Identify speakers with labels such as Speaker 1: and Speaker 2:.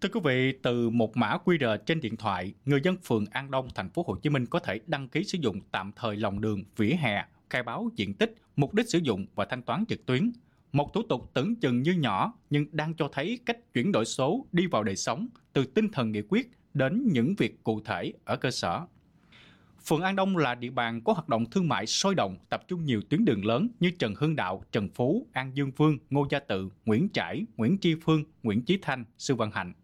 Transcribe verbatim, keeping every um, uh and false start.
Speaker 1: Thưa quý vị, từ một mã quy rờ trên điện thoại, người dân phường An Đông, thành phố Hồ Chí Minh có thể đăng ký sử dụng tạm thời lòng đường, vỉa hè, khai báo diện tích, mục đích sử dụng và thanh toán trực tuyến. Một thủ tục tưởng chừng như nhỏ nhưng đang cho thấy cách chuyển đổi số đi vào đời sống, từ tinh thần nghị quyết đến những việc cụ thể ở cơ sở. Phường An Đông là địa bàn có hoạt động thương mại sôi động, tập trung nhiều tuyến đường lớn như Trần Hưng Đạo, Trần Phú, An Dương Vương, Ngô Gia Tự, Nguyễn Trãi, Nguyễn Tri Phương, Nguyễn Chí Thanh, Sư Vạn Hạnh.